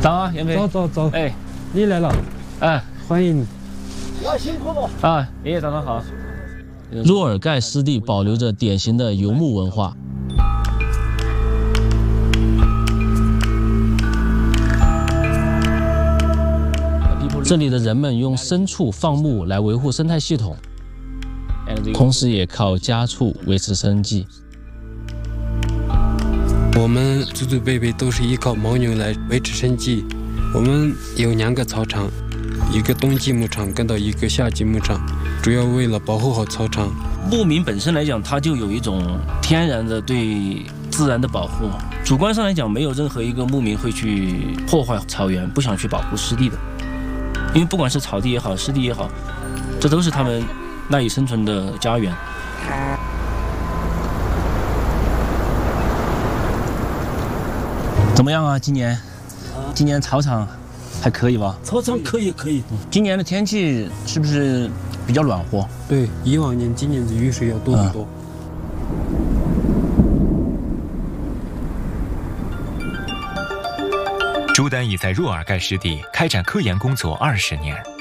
早啊，袁飞。 走。 哎， 你来了。 哎， 欢迎你。 辛苦了。 啊，爷爷早上好。 若尔盖湿地保留着典型的游牧文化。这里的人们用牲畜放牧来维护生态系统，同时也靠家畜维持生计。 我们祖祖辈辈都是依靠牦牛来维持生计。我们有2个草场，一个冬季牧场跟到一个夏季牧场，主要为了保护好草场。 牧民本身来讲，它就有一种天然的对自然的保护。主观上来讲，没有任何一个牧民会去破坏草原，不想去保护湿地的。因为不管是草地也好，湿地也好，这都是他们赖以生存的家园。怎么样啊？今年草场还可以吧？ 草场可以。 今年的天气是不是比较暖和？ 对，以往年今年的雨水要多很多。 朱丹已在若尔盖湿地开展科研工作20年。